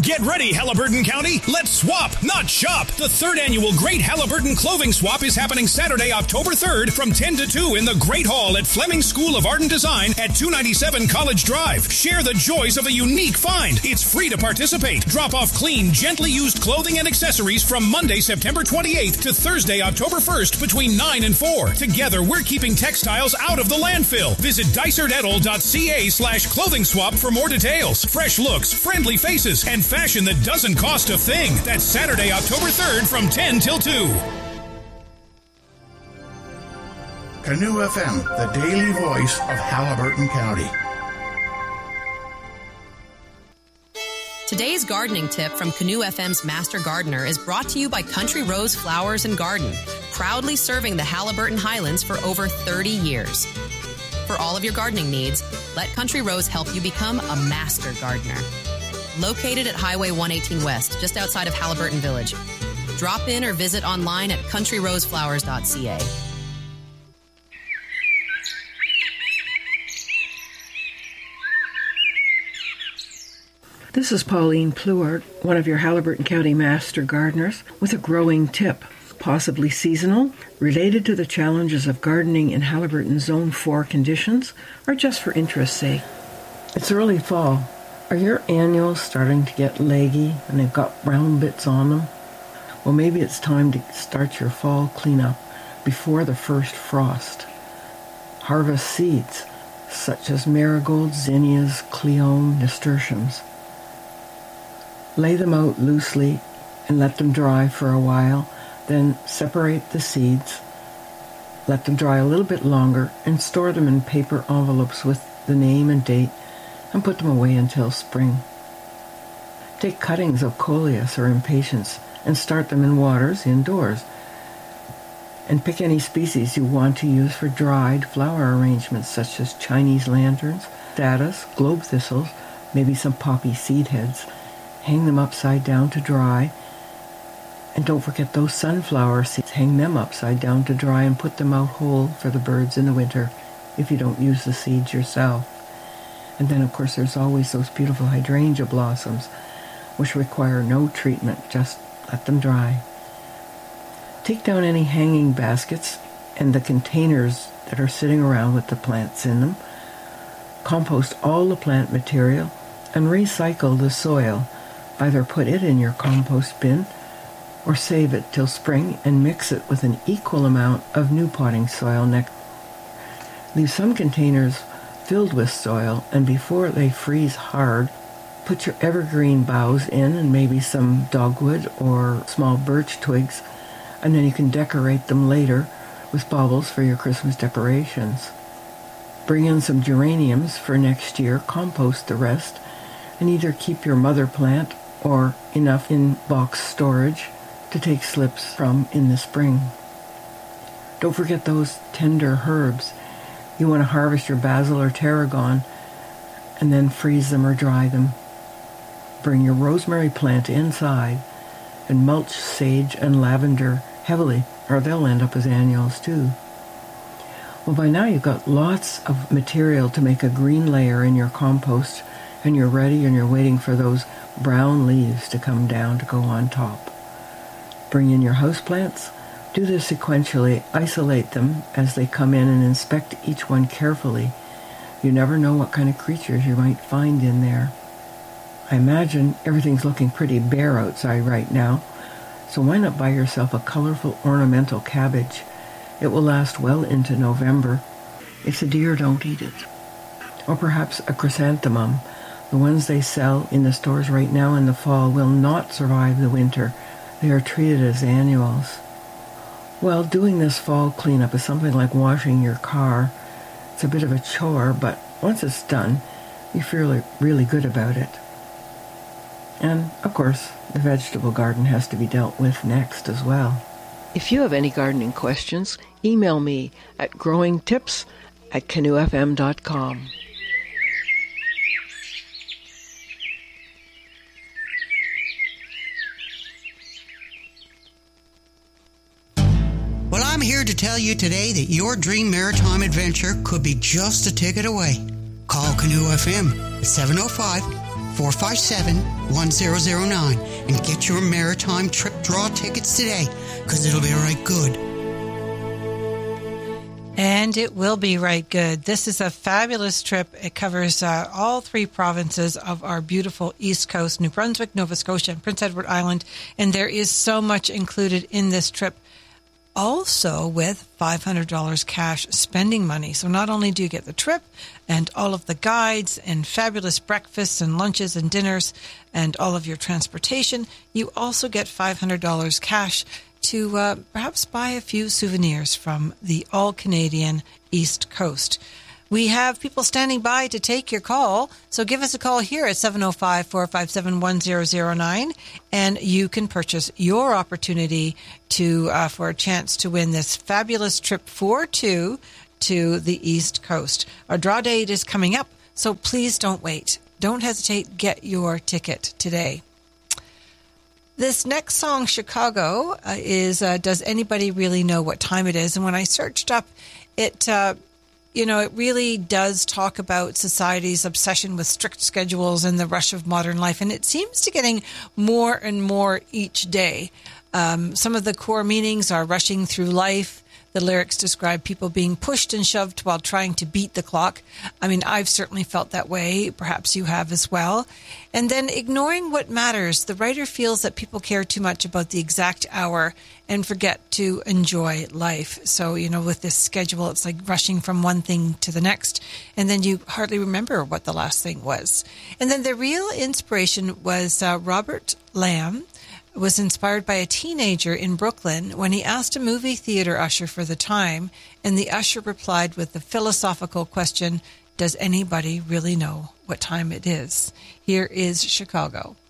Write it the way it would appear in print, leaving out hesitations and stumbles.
Get ready, Halliburton County. Let's swap, not shop. The third annual Great Halliburton Clothing Swap is happening Saturday, October 3rd from 10 to 2 in the Great Hall at Fleming School of Art and Design at 297 College Drive. Share the joys of a unique find. It's free to participate. Drop off clean, gently used clothing and accessories from Monday, September 28th to Thursday, October 1st between 9 and 4. Together, we're keeping textiles out of the landfill. Visit dysartetl.ca/clothing swap for more details. Fresh looks, friendly faces, and fashion that doesn't cost a thing. That's Saturday, October 3rd from 10 till 2. Canoe FM, the daily voice of Halliburton County. Today's gardening tip from Canoe FM's Master Gardener is brought to you by Country Rose Flowers and Garden, proudly serving the Halliburton Highlands for over 30 years. For all of your gardening needs, let Country Rose help you become a master gardener. Located at Highway 118 West, just outside of Halliburton Village. Drop in or visit online at countryroseflowers.ca. This is Pauline Pluart, one of your Halliburton County Master Gardeners, with a growing tip, possibly seasonal, related to the challenges of gardening in Halliburton Zone 4 conditions, or just for interest's sake. It's early fall. Are your annuals starting to get leggy and they've got brown bits on them? Well, maybe it's time to start your fall cleanup before the first frost. Harvest seeds, such as marigolds, zinnias, cleome, nasturtiums. Lay them out loosely and let them dry for a while, then separate the seeds, let them dry a little bit longer, and store them in paper envelopes with the name and date, and put them away until spring. Take cuttings of coleus or impatiens and start them in waters indoors, and pick any species you want to use for dried flower arrangements such as Chinese lanterns, statice, globe thistles, maybe some poppy seed heads. Hang them upside down to dry. And don't forget those sunflower seeds. Hang them upside down to dry and put them out whole for the birds in the winter if you don't use the seeds yourself. And then, of course, there's always those beautiful hydrangea blossoms, which require no treatment. Just let them dry. Take down any hanging baskets and the containers that are sitting around with the plants in them. Compost all the plant material and recycle the soil. Either put it in your compost bin or save it till spring and mix it with an equal amount of new potting soil next. Leave some containers filled with soil, and before they freeze hard, put your evergreen boughs in and maybe some dogwood or small birch twigs, and then you can decorate them later with baubles for your Christmas decorations. Bring in some geraniums for next year, compost the rest, and either keep your mother plant or enough in box storage to take slips from in the spring. Don't forget those tender herbs. You want to harvest your basil or tarragon and then freeze them or dry them. Bring your rosemary plant inside and mulch sage and lavender heavily, or they'll end up as annuals too. Well, by now you've got lots of material to make a green layer in your compost, and you're ready and you're waiting for those brown leaves to come down to go on top. Bring in your houseplants. Do this sequentially. Isolate them as they come in and inspect each one carefully. You never know what kind of creatures you might find in there. I imagine everything's looking pretty bare outside right now, so why not buy yourself a colorful ornamental cabbage? It will last well into November. If the deer don't eat it. Or perhaps a chrysanthemum. The ones they sell in the stores right now in the fall will not survive the winter. They are treated as annuals. Well, doing this fall cleanup is something like washing your car. It's a bit of a chore, but once it's done, you feel really good about it. And, of course, the vegetable garden has to be dealt with next as well. If you have any gardening questions, email me at growingtips@canoefm.com. Well, I'm here to tell you today that your dream maritime adventure could be just a ticket away. Call Canoe FM at 457-1009 and get your maritime trip draw tickets today, because it'll be right good. And it will be right good. This is a fabulous trip. It covers all three provinces of our beautiful East Coast, New Brunswick, Nova Scotia, and Prince Edward Island. And there is so much included in this trip, also with $500 cash spending money. So not only do you get the trip and all of the guides and fabulous breakfasts and lunches and dinners and all of your transportation, you also get $500 cash to perhaps buy a few souvenirs from the all-Canadian East Coast. We have people standing by to take your call, so give us a call here at 705-457-1009, and you can purchase your opportunity to for a chance to win this fabulous trip for two to the East Coast. Our draw date is coming up, so please don't wait. Don't hesitate. Get your ticket today. This next song, Chicago, is Does Anybody Really Know What Time It Is? And when I searched up, it really does talk about society's obsession with strict schedules and the rush of modern life. And it seems to getting more and more each day. Some of the core meanings are rushing through life. The lyrics describe people being pushed and shoved while trying to beat the clock. I mean, I've certainly felt that way. Perhaps you have as well. And then ignoring what matters. The writer feels that people care too much about the exact hour and forget to enjoy life. So, with this schedule, it's like rushing from one thing to the next, and then you hardly remember what the last thing was. And then the real inspiration was Robert Lamb was inspired by a teenager in Brooklyn when he asked a movie theater usher for the time, and the usher replied with the philosophical question, does anybody really know what time it is? Here is Chicago.